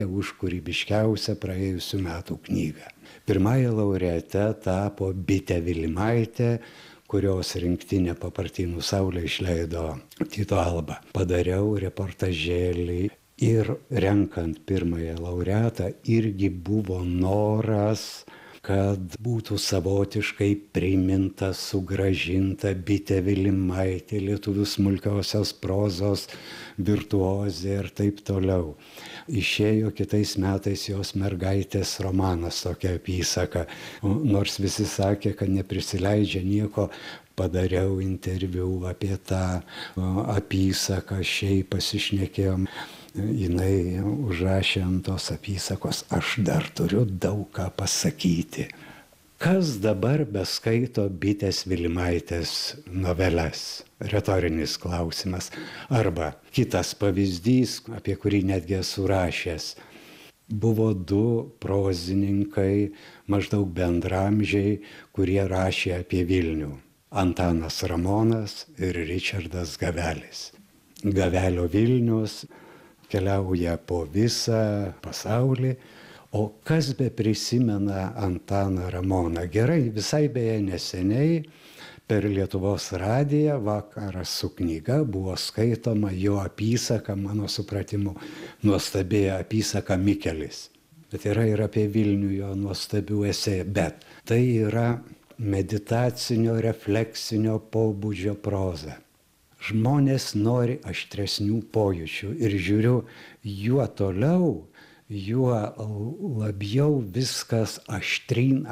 už kūrybiškiausią praėjusių metų knygą. Pirmąja laureate tapo Bitė Vilimaitė, kurios rinktinė Papartynų saulė išleido Tyto Alba. Padariau reportažėlį ir renkant pirmąją laureatą irgi buvo noras, kad būtų savotiškai priminta, sugrąžinta Bitė Vilimaitė, lietuvių smulkiosios prozos virtuozė ir taip toliau. Išėjo kitais metais jos mergaitės romanas, tokia apysaka. Nors visi sakė, kad neprisileidžia nieko, padariau interviu apie tą apysaką, šiaip pasišnekėjom. Jinai užrašė ant tos apysakos, aš dar turiu daug ką pasakyti. Kas dabar beskaito Bitės Vilimaitės noveles? Retorinis klausimas. Arba kitas pavyzdys, apie kurį netgi esu rašęs. Buvo du prozininkai, maždaug bendramžiai, kurie rašė apie Vilnių. Antanas Ramonas ir Ričardas Gavelis. Gavelio Vilnius keliauja po visą pasaulį, o kas be prisimena Antaną Ramoną? Gerai, visai beje neseniai per Lietuvos radiją Vakaras su knyga buvo skaitoma jo apysaka, mano supratimu, nuostabi apysaka Mikelis. Bet yra ir apie Vilnių jo nuostabių esė, bet tai yra meditacinio, refleksinio pobūdžio proza. Žmonės nori aštresnių pojūčių ir žiūriu, juo toliau, juo labiau viskas aštryn.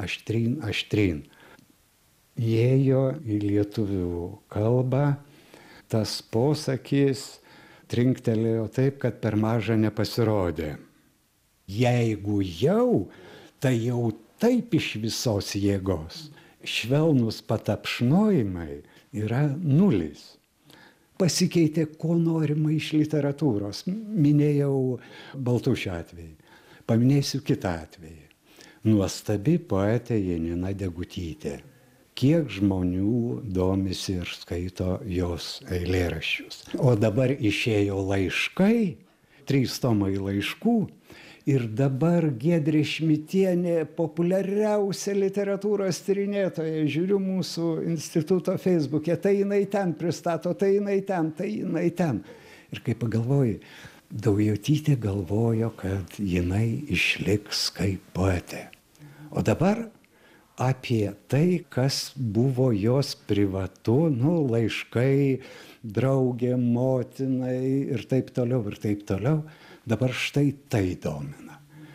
Įėjo į lietuvių kalbą, tas posakis trinktelėjo taip, kad per maža nepasirodė. Jeigu jau, tai jau taip iš visos jėgos. Švelnus patapšnojimai yra nulis. Pasikeitė, ko norima iš literatūros. Minėjau Baltušio atvejį. Paminėsiu kitą atvejį. Nuostabi poetė Janina Degutytė. Kiek žmonių domisi ir skaito jos eilėraščius. O dabar išėjo laiškai, 3 tomai laiškų. Ir dabar Giedrė Šmitienė, populiariausia literatūros tyrinėtoja, žiūriu mūsų instituto Facebook'e, tai jinai ten pristato, tai jinai ten. Ir kai pagalvoji, Daujotytė galvojo, kad jinai išliks kaip poetė. O dabar apie tai, kas buvo jos privatu, laiškai, draugė, motinai ir taip toliau. Dabar štai tai domina.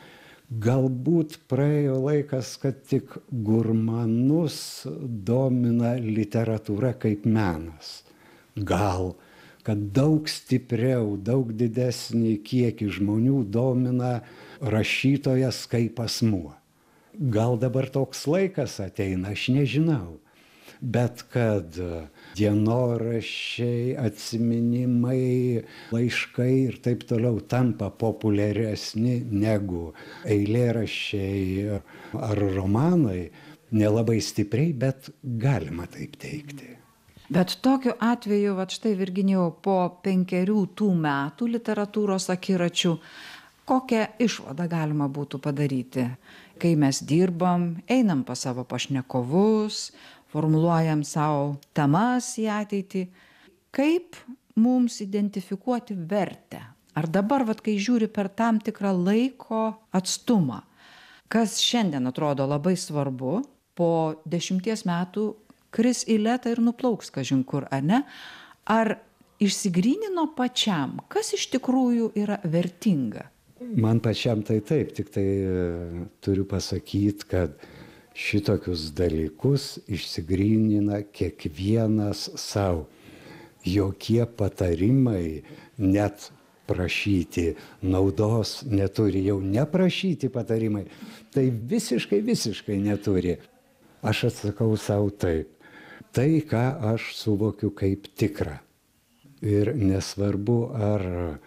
Galbūt praėjo laikas, kad tik gurmanus domina literatūra kaip menas. Gal, kad daug stipriau, daug didesnį kiekį žmonių domina rašytojas kaip asmuo. Gal dabar toks laikas ateina, aš nežinau. Bet kad dienoraščiai, atsiminimai, laiškai ir taip toliau tampa populiaresni negu eilėraščiai ar romanai, nelabai stipriai, bet galima taip teikti. Bet tokiu atveju, štai Virginijau, po 5 tų metų literatūros akiračių, kokią išvadą galima būtų padaryti, kai mes dirbam, einam pas savo pašnekovus, formuluojam savo temas į ateitį, kaip mums identifikuoti vertę? Ar dabar, kai žiūri per tam tikrą laiko atstumą, kas šiandien atrodo labai svarbu, po 10 metų kris į letą ir nuplauks kažin kur, ar ne? Ar išsigrynino pačiam, kas iš tikrųjų yra vertinga? Man pačiam tai taip, tik tai turiu pasakyti, kad šitokius dalykus išsigrynina kiekvienas savo. Jokie patarimai, net prašyti naudos neturi, jau neprašyti patarimai, tai visiškai neturi. Aš atsakau savo taip. Tai, ką aš suvokiu kaip tikrą. Ir nesvarbu, ar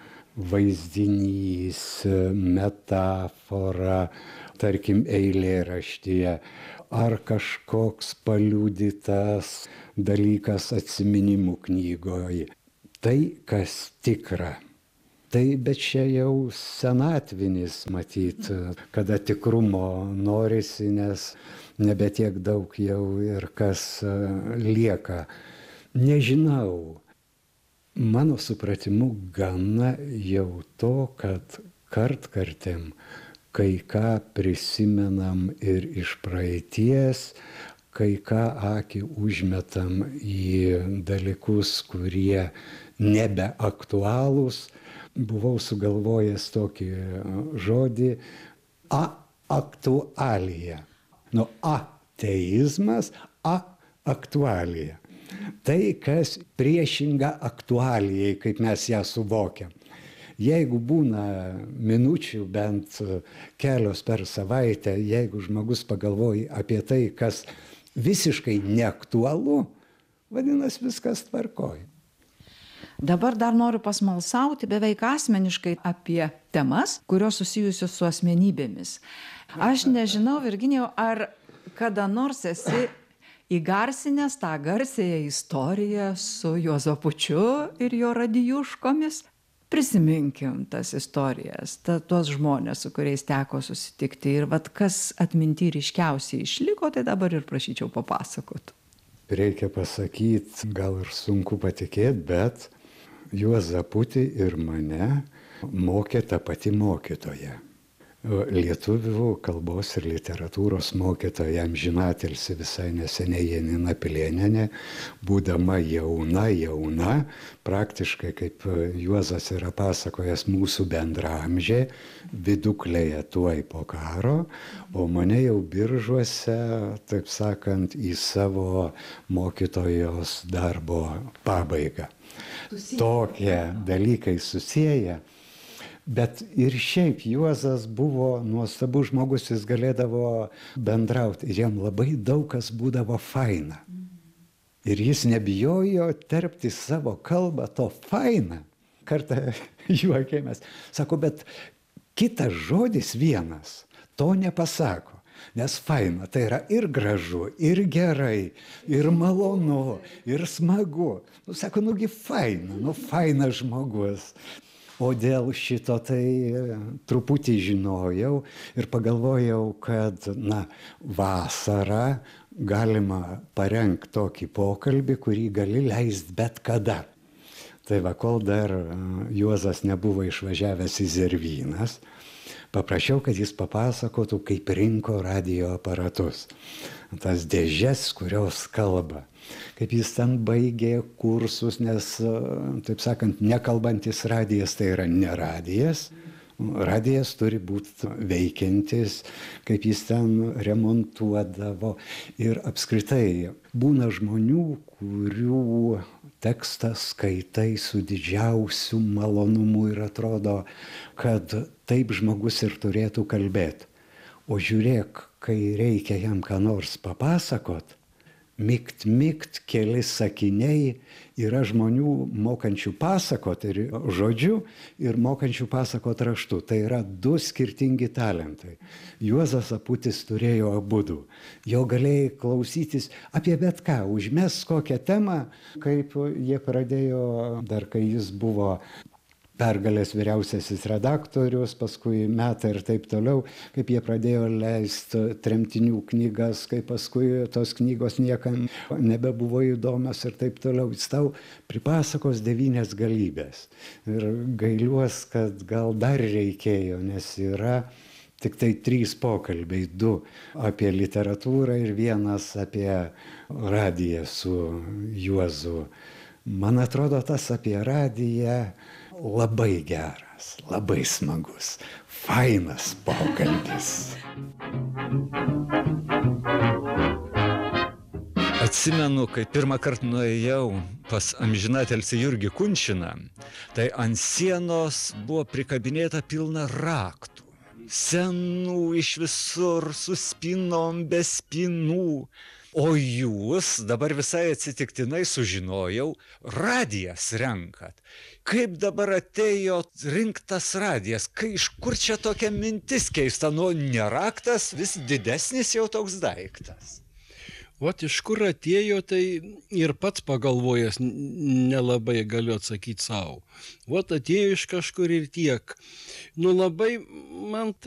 vaizdinys, metafora, tarkim, eilėraštyje, ar kažkoks paliudytas dalykas atsiminimų knygoje. Tai, kas tikra. Tai bet čia jau senatvinis matyt, kada tikrumo norisi, nes nebetiek daug jau ir kas lieka. Nežinau, mano supratimu gana jau to, kad kartkartėm kai ką prisimenam ir iš praeities, kai ką akį užmetam į dalykus, kurie nebeaktualūs. Buvau sugalvojęs tokį žodį aktualija. Nu, ateizmas, aktualija. Tai, kas priešinga aktualijai, kaip mes ją suvokiam. Jeigu būna minučių bent kelios per savaitę, jeigu žmogus pagalvoja apie tai, kas visiškai neaktualu, vadinasi, viskas tvarkoj. Dabar dar noriu pasmalsauti beveik asmeniškai apie temas, kurios susijusios su asmenybėmis. Aš nežinau, Virginijau, ar kada nors esi įgarsinęs tą garsiąją istoriją su Juozapučiu ir jo Radijuškomis? Prisiminkim tas istorijas, tuos žmonės, su kuriais teko susitikti. Ir vat kas atminty ryškiausiai išliko, tai dabar ir prašyčiau papasakot. Reikia pasakyti, gal ir sunku patikėti, bet Juozaputį ir mane mokė ta pati mokytoja. Lietuvių kalbos ir literatūros mokytoja amžinatilsį visai neseniai Janina Pilėnienė, būdama jauna, praktiškai kaip Juozas yra pasakojęs mūsų bendraamžė, viduklėje tuoj po karo, o mane jau Biržuose, taip sakant, į savo mokytojos darbo pabaigą. Tokie dalykai susiję. Bet ir šiaip Juozas buvo nuostabus žmogus, jis galėdavo bendrauti ir jam labai daug kas būdavo faina. Ir jis nebijojo terpti savo kalbą to faina. Kartą juokėmės. Sako, bet kitas žodis vienas to nepasako. Nes faina tai yra ir gražu, ir gerai, ir malonu, ir smagu. Sako, nugi faina, faina žmogus. O dėl šito tai truputį žinojau ir pagalvojau, kad vasarą galima parengti tokį pokalbį, kurį gali leisti bet kada. Tai va, kol dar Juozas nebuvo išvažiavęs į Zervynas, paprašiau, kad jis papasakotų, kaip rinko radijo aparatus. Tas dėžes, kurios kalba. Kaip jis ten baigė kursus, nes, taip sakant, nekalbantis radijas tai yra ne radijas. Radijas turi būti veikiantis, kaip jis ten remontuodavo. Ir apskritai būna žmonių, kurių tekstą skaitai su didžiausiu malonumu ir atrodo, kad taip žmogus ir turėtų kalbėti. O žiūrėk, kai reikia jam ką nors papasakot, mikt, keli sakiniai, yra žmonių mokančių pasakot ir žodžiu ir mokančių pasakot raštu. Tai yra du skirtingi talentai. Juozas Aputis turėjo abudu. Jo galėjai klausytis apie bet ką, užmes kokią temą, kaip jie pradėjo, dar kai jis buvo Pergalės vyriausiasis redaktorius, paskui Metai ir taip toliau, kaip jie pradėjo leisti tremtinių knygas, kaip paskui tos knygos niekam nebebuvo įdomios ir taip toliau. Jis tau pripasakos 9 galybės. Ir gailiuos, kad gal dar reikėjo, nes yra tik tai 3 pokalbiai, 2 apie literatūrą ir 1 apie radiją su Juozu. Man atrodo, tas apie radiją labai geras, labai smagus, fainas pokalbis. Atsimenu, kai pirmą kartą nuėjau pas amžinatilsį Jurgį Kunčiną, tai ant sienos buvo prikabinėta pilna raktų. Senų iš visur, su spinom, be spinų. O jūs, dabar visai atsitiktinai sužinojau, radijas renkat. Kaip dabar atėjo rinktas radijas? Iš kur čia tokia mintis keista? Nu, ne raktas, vis didesnis jau toks daiktas. Vat iš kur atėjo, tai ir pats pagalvojęs nelabai galiu atsakyti savo. Vat atėjo iš kažkur ir tiek. Nu labai man